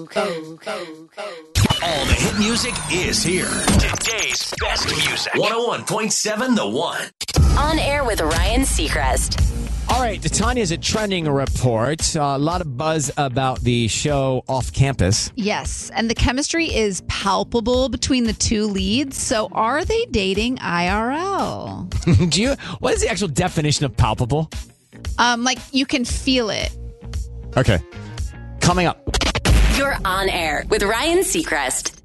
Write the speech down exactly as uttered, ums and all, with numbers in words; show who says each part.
Speaker 1: All the hit music is here. Today's best music. one oh one point seven The One.
Speaker 2: On air with Ryan Seacrest.
Speaker 3: All right, Tanya's a trending report. Uh, a lot of buzz about the show Off Campus.
Speaker 4: Yes, and the chemistry is palpable between the two leads. So are they dating I R L?
Speaker 3: Do you? What is the actual definition of palpable?
Speaker 4: Um, like you can feel it.
Speaker 3: Okay. Coming up.
Speaker 2: You're on air with Ryan Seacrest.